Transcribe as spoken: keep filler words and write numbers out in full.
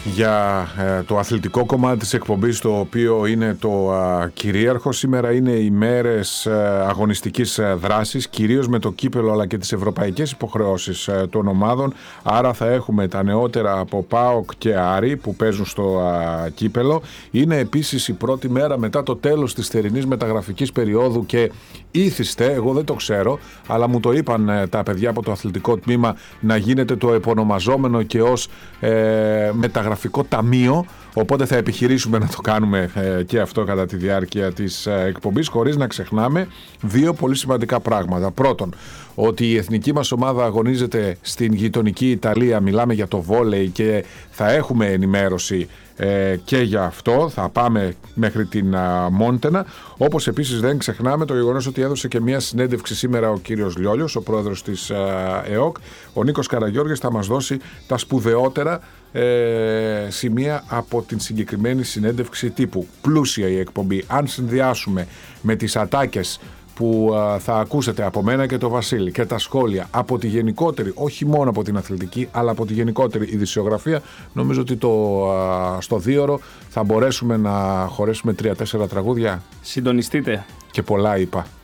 για ε, το αθλητικό κομμάτι της εκπομπής, το οποίο είναι το α, κυρίαρχο. Σήμερα είναι οι μέρες α, αγωνιστικής α, δράσης, κυρίως με το κύπελο αλλά και τις ευρωπαϊκές υποχρεώσεις α, των ομάδων. Άρα θα έχουμε τα νεότερα από ΠΑΟΚ και Άρη που παίζουν στο α, κύπελο. Είναι επίσης η πρώτη μέρα μετά το τέλος της θερινής μεταγραφικής περίοδου και ήθιστε, εγώ δεν το ξέρω, αλλά μου το είπαν ε, τα παιδιά από το αθλητικό τμήμα, να γίνεται το επωνομαζόμενο και ως ε, μεταγραφικό ταμείο. Οπότε θα επιχειρήσουμε να το κάνουμε ε, και αυτό κατά τη διάρκεια της ε, εκπομπής, χωρίς να ξεχνάμε δύο πολύ σημαντικά πράγματα. Πρώτον, ότι η εθνική μας ομάδα αγωνίζεται στην γειτονική Ιταλία, μιλάμε για το βόλεϊ και θα έχουμε ενημέρωση ε, και για αυτό, θα πάμε μέχρι την α, Μόντενα. Όπως επίσης δεν ξεχνάμε το γεγονός ότι έδωσε και μια συνέντευξη σήμερα ο κύριος Λιόλιος, ο πρόεδρος της α, ΕΟΚ. Ο Νίκος Καραγιώργης θα μας δώσει τα σπουδαιότερα ε, σημεία από την συγκεκριμένη συνέντευξη τύπου. Πλούσια η εκπομπή. Αν συνδυάσουμε με τις ατάκες που α, θα ακούσετε από μένα και το Βασίλη και τα σχόλια από τη γενικότερη, όχι μόνο από την αθλητική, αλλά από τη γενικότερη ειδησιογραφία, νομίζω ότι το, α, στο δίωρο θα μπορέσουμε να χωρέσουμε τρία-τέσσερα τραγούδια. Συντονιστείτε. Και πολλά είπα.